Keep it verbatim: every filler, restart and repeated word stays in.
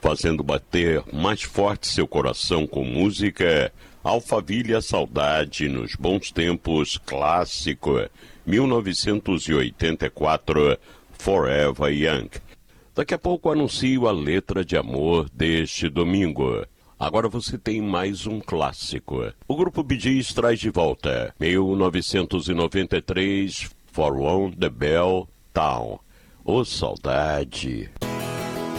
fazendo bater mais forte seu coração com música, Alphaville, a Saudade nos Bons Tempos, clássico, mil novecentos e oitenta e quatro, Forever Young. Daqui a pouco anuncio a letra de amor deste domingo. Agora você tem mais um clássico. O grupo Bee Gees traz de volta, mil novecentos e noventa e três, For On the Bell Town. Ô, saudade!